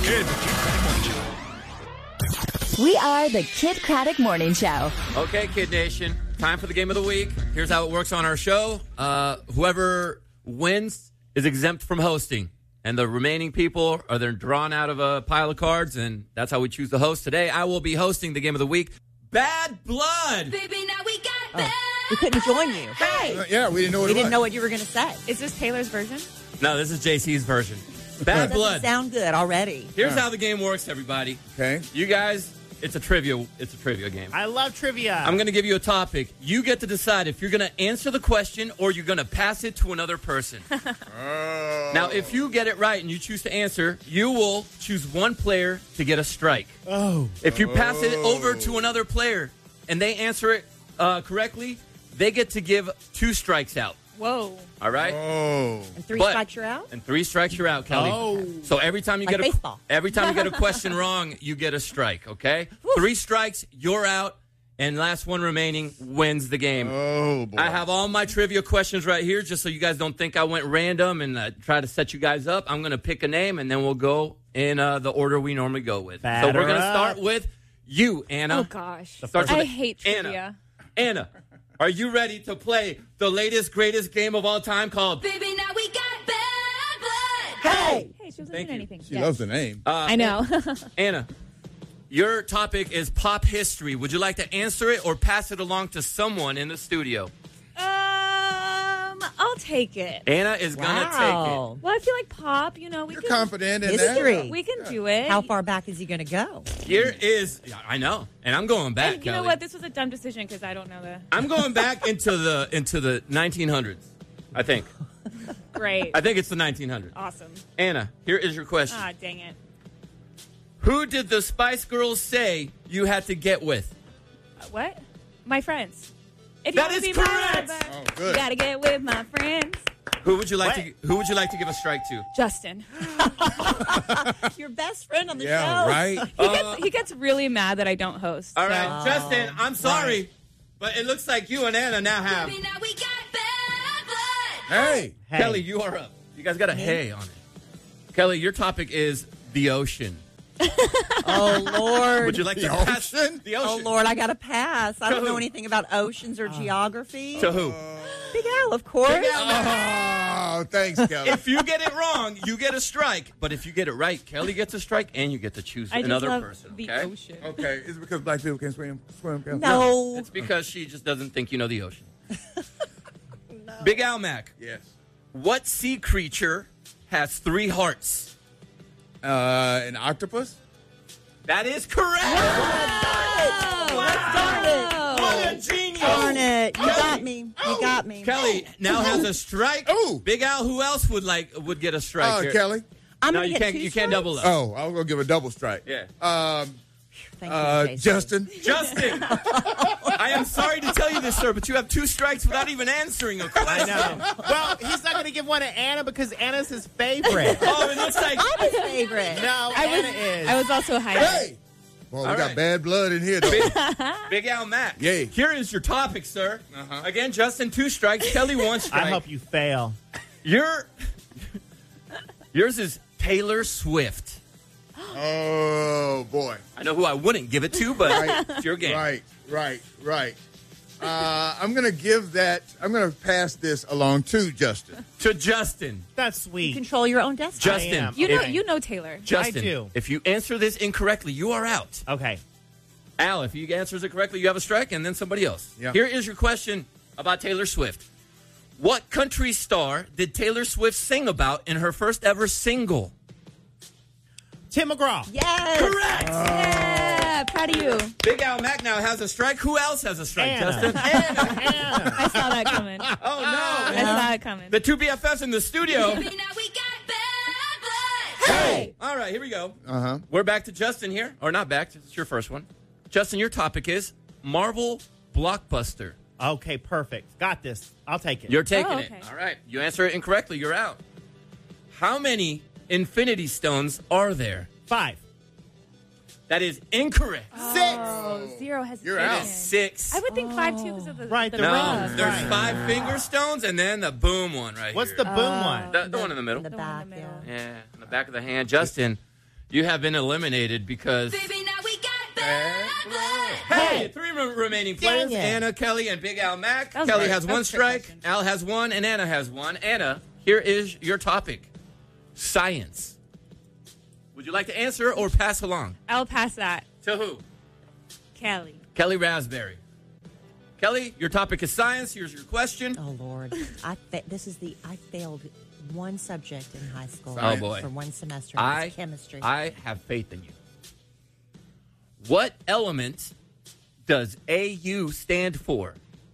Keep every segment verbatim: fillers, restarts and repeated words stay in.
Kid Craddock Morning Show. We are the Kid Craddock Morning Show. Okay, Kid Nation, time for the game of the week. Here's how it works on our show. Uh, whoever wins is exempt from hosting, and the remaining people are then drawn out of a pile of cards, and that's how we choose the host. Today, I will be hosting the game of the week, Bad Blood. Baby, now we got bad. We couldn't join you. Hey. Uh, yeah, we didn't know what We it didn't was. know what you were going to say. Is this Taylor's version? No, this is J C's version. Bad That doesn't Blood. sound good already. Here's how the game works, everybody. Okay. You guys, it's a trivia. It's a trivia game. I love trivia. I'm going to give you a topic. You get to decide if you're going to answer the question or you're going to pass it to another person. Oh. Now, if you get it right and you choose to answer, you will choose one player to get a strike. Oh. If you pass it over to another player and they answer it uh, correctly, they get to give two strikes out. Whoa. All right? Oh. And three But- strikes, you're out? And three strikes, you're out, Kelly. Oh. So every time you Like get a baseball. every time you get a question wrong, you get a strike. Okay, three strikes, you're out, and last one remaining wins the game. Oh, boy. I have all my trivia questions right here, just so you guys don't think I went random and uh, try to set you guys up. I'm going to pick a name, and then we'll go in uh, the order we normally go with. so Batter we're going to up. start with you, Anna. Oh, gosh. Starts I with hate Anna. trivia. Anna, are you ready to play the latest, greatest game of all time called? Baby, now we got bad blood. Hey! Hey, she wasn't Thank doing you. anything. She Yes. loves the name. Uh, I know. Anna, your topic is pop history. Would you like to answer it or pass it along to someone in the studio? um, I'll take it. Anna is going to Wow. Well, I feel like pop, you know, we You're can confident in History. that? we can do it. How far back is he going to go? take it. Here is, yeah, I know, and I'm going back, And you know Kelly. what? This was a dumb decision because I don't know the. I'm going back into the into the nineteen hundreds, I think. Great. I think it's the nineteen hundreds. Awesome. Anna, here is your question. Ah, dang it. Who did the Spice Girls say you had to get with? Uh, what? My friends. If you That wanna is be my correct. lover, Oh, You good. gotta get with my friends. Who would you like What? to Who would you like to give a strike to? Justin. Your best friend on the Yeah, show. right? He gets he gets really mad that I don't host. All so- right, Justin, I'm sorry, but it looks like you and Anna now have. Baby, now we got bad blood. Hey. Hey. Kelly, you are up. You guys got a hey on it. Kelly, your topic is the ocean. Oh, Lord. Would you like to The pass ocean? the Oh, ocean? Lord, I got to pass. I To don't who? know anything about oceans or geography. To who? Big Al, of course. Big Al. Oh, thanks, Kelly. If you get it wrong, you get a strike. But if you get it right, Kelly gets a strike, and you get to choose I just another love person. the Okay? ocean. Okay, is it because black people can't swim? Swim, Kelly? No. It's because she just doesn't think you know the ocean. Big Al Mac, Yes. what sea creature has three hearts? Uh, an octopus? That is correct. Darn it. What a genius. Darn it. You Kelly. got me. You got me. Kelly now has a strike. Ooh. Big Al, who else would like would get a strike? Oh, here? Kelly? I'm No, gonna you get can't. two You can't strikes? double up. Oh, I was going to give a double strike. Yeah. Um, Thank you, uh, Jason. Justin? Justin, I am sorry to tell you this, sir, but you have two strikes without even answering a I question. know. Well, he's not going to give one to Anna because Anna's his favorite. Oh, it looks like. I'm his favorite. No, I Anna was is. I was also high. Hey! Boy, we All got right. bad blood in here, though. Big, Big Al Mac. Yay. Here is your topic, sir. Uh-huh. Again, Justin, two strikes. Kelly, one strike. I hope you fail. Your, yours is Taylor Swift. Oh, boy. I know who I wouldn't give it to, but Right. it's your game. Right, right, right. Uh, I'm going to give that, I'm going to pass this along to Justin. To Justin. That's sweet. Control your own destiny. Justin. am. You know Okay. you know Taylor. Justin, I do. if you answer this incorrectly, you are out. Okay. Al, if you answers it correctly, you have a strike, and then somebody else. Yeah. Here is your question about Taylor Swift. What country star did Taylor Swift sing about in her first ever single? Tim McGraw. Yes. Correct! Yeah, proud of you. Big Al Mac now has a strike. Who else has a strike, Anna. Justin? Anna. Anna. I saw that coming. I Oh, no. saw it coming. The two B F Fs in the studio. Baby, now we got bad blood. Hey! All right, here we go. Uh-huh. We're back to Justin here. Or not back. It's your first one. Justin, your topic is Marvel Blockbuster. Okay, perfect. Got this. I'll take it. You're taking Oh, it. okay. All right. You answer it incorrectly. You're out. How many Infinity Stones are there? Five. That is incorrect. Oh, zero has You're out. Six. I would think five too because of the Right, the the No, rings. rings. there's Right. five finger stones and then the boom one right What's here. the boom one? The, the one in the middle. The The one back, in the middle. yeah. Yeah, in the back of the hand. Justin, You have been eliminated because. Baby, now we got bad blood. Hey, three re- remaining players: Dang it. Anna, Kelly, and Big Al Mac. That was Kelly right. has That one was a trick strike. question. Al has one, and Anna has one. Anna, here is your topic: science. Would you like to answer or pass along? I'll pass that. To who? Kelly. Kelly Raspberry. Kelly, your topic is science. Here's your question. Oh Lord, I fa- this is the I failed one subject in high school. Science. Oh, boy. For one semester, and I it's chemistry. I have faith in you. What element does A U stand for?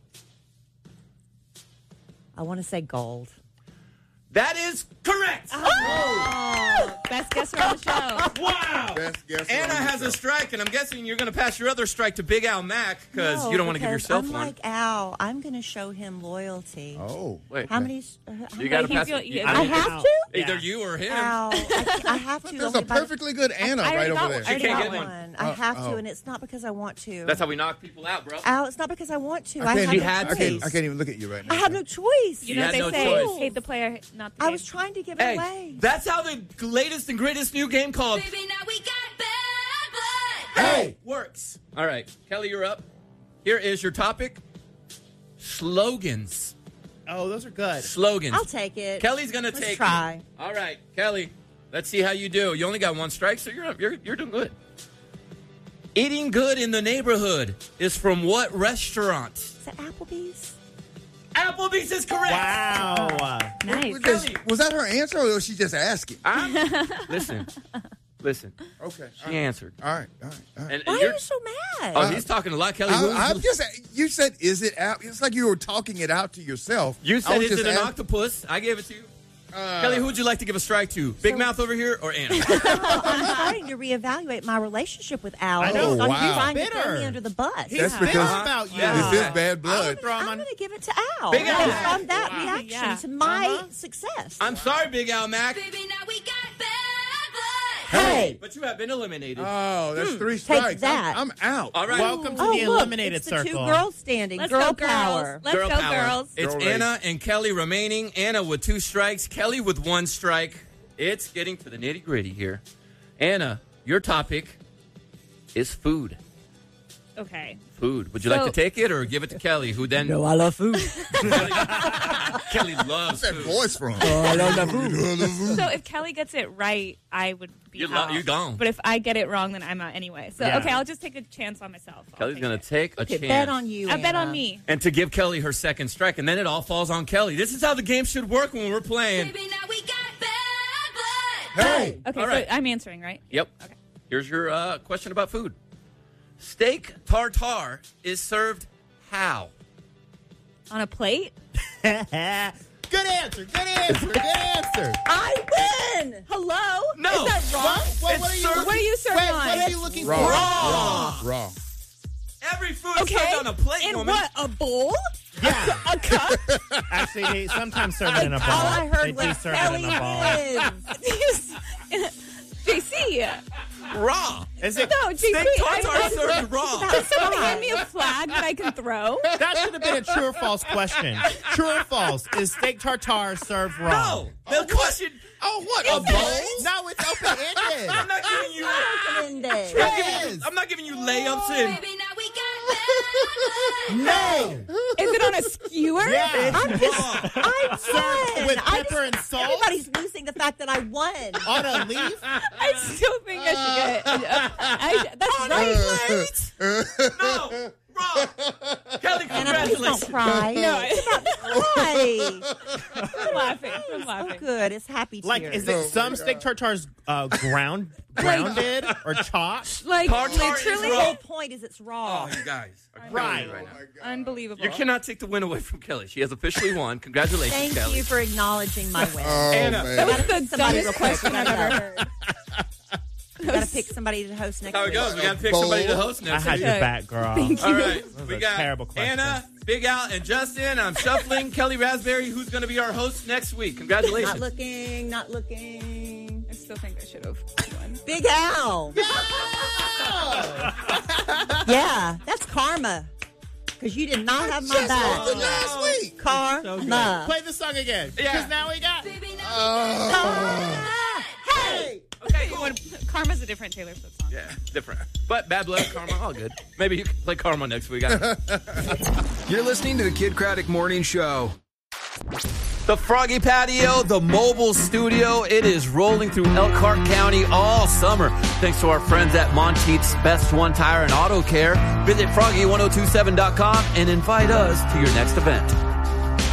I want to say gold. That is correct. Oh, best guesser on the show. Wow. Best guesser Anna on the has show. a strike, and I'm guessing you're going to pass your other strike to Big Al Mac because No, you don't want to give because yourself I'm one. like Al, I'm going to show him loyalty. Oh. Wait, How many? Uh, how you got to He pass feel- it. he- You- I have to. Either Yeah. you or him. Al, I, I have to. There's only a by the- perfectly good Anna I right already over got there. one. I already can't got get one. one. I Uh, have to, oh. and it's not because I want to. That's how we knock people out, bro. Al, it's not because I want to. I I, can't, have She no had I, choice. can't, I can't even look at you right now. I have no choice. You You know had what no they say? choice. Hate the player, not the I game. was trying to give it Hey, away. that's how the latest and greatest new game called Baby, now we got bad blood. Hey works. All right, Kelly, you're up. Here is your topic: slogans. Oh, those are good. Slogans. I'll take it. Kelly's gonna Let's take. try. All right, Kelly. Let's see how you do. You only got one strike, so you're you're you're doing good. Eating good in the neighborhood is from what restaurant? Is that Applebee's? Applebee's is correct. Wow. Nice. Was, this- Kelly. was that her answer, or was she just asking? I'm, listen, listen. Okay. She all right. answered. All right. All right. All right. And, Why and are you're, you so mad? oh, he's talking a lot, Kelly. Who- I, I'm just. You said, "Is it out?" It's like you were talking it out to yourself. you I said, was "Is just it an ask- octopus?" I gave it to you. Uh, Kelly, who would you like to give a strike to? Big Mouth over here or Anna? I'm starting to reevaluate my relationship with Al. I know. He's not Wow. trying to throw Bitter. me under the bus. He's That's bitter because- about you. Yeah. This is bad blood. Throw him I'm on- going to give it to Al. Big Al. Based on that Wow. reaction Yeah. to my Uh-huh. success. I'm sorry, Big Al Mac, Baby, now we got bad blood. hey, but you have been eliminated. Oh, that's three take strikes. that. I'm, I'm out. All right. Welcome to oh, the look, eliminated it's the circle. two girls standing. Let's Girl go, girls. power. Let's Girl go, power. girls. It's Girl race. Anna and Kelly remaining. Anna with two strikes. Kelly with one strike. It's getting to the nitty gritty here. Anna, your topic is food. Okay. Food. Would you So- like to take it or give it to Kelly, who then No, I love food. Kelly, Kelly loves What's that food. voice from? I love food. So if Kelly gets it right, I would be You're lo- out. you're gone. But if I get it wrong, then I'm out anyway. So Yeah. okay, I'll just take a chance on myself. I'll Kelly's take going it. to take a Okay, chance. bet on you. I bet on Anna. me. And to give Kelly her second strike, and then it all falls on Kelly. This is how the game should work when we're playing. Baby, now we got bad blood. Hey. Okay, All right. so I'm answering, right? Yep. Okay. Here's your uh, question about food. Steak tartare is served how? On a plate? Good answer. Good answer. Good answer. I win. Hello? No. Is that wrong? What, what, It's what are you? served- What are you serving Wait, on? what are you looking Raw. for? Raw. Raw. Every food is Okay. served on a plate, In woman. what? A bowl? Yeah. A cup? Actually, they sometimes serve it in a bowl. All I they heard do was serve it Kelly in a bowl. wins. J C. Raw. Is it? No, J C. Steak tartare is served raw. Can somebody hand me a flag that I can throw? That should have been a true or false question. True or false? Is steak tartare served raw? No. The question. Oh, what? A bowl? No, it's open ended. I'm not giving you. Open-ended. I'm, not giving Yes. you I'm not giving you layups in. Baby, now we got bad blood. No. Is it on a skewer? Yeah. I'm just, I won. With I pepper just- and salt? Everybody's losing the fact that I won. On a leaf? I still think I should get it. I, that's right. No. Raw. Kelly, And I'm please don't congratulations. cry. No, It's about to cry. I'm laughing. I'm Oh, laughing. good. It's happy tears. Like, is Oh, it my some God. steak tartares uh, ground, grounded or chopped? Like, Tartare is literally, the raw. whole point is it's raw. Oh, you guys are killing Right. me right now. unbelievable. You cannot take the win away from Kelly. She has officially won. Congratulations, Thank Kelly. you for acknowledging my win. Oh, Anna. man. That was the Somebody dumbest real quick. question I've ever heard. Got to pick somebody to host next How it week. goes. We got to pick Bowl. somebody to host I next had week. your Okay. back, girl. Thank you. All right. was We a got terrible question. Anna, Big Al, and Justin. I'm shuffling Kelly Raspberry, who's going to be our host next week. Congratulations. Not looking, not looking. I still think I should have won. Big Al. Yeah, that's karma. Because you did not have my Just back. hosted last week. Karma. Play the song again. Yeah. Because now we got. Baby, now Oh. Hey! Okay, go on. Karma's a different Taylor Swift song. Yeah, different. But Bad Blood, Karma, all good. Maybe you can play Karma next week. I don't know. You're listening to the Kid Craddock Morning Show. The Froggy Patio, the mobile studio, it is rolling through Elkhart County all summer. Thanks to our friends at Monteith's Best One Tire and Auto Care. Visit froggy ten twenty-seven dot com and invite us to your next event.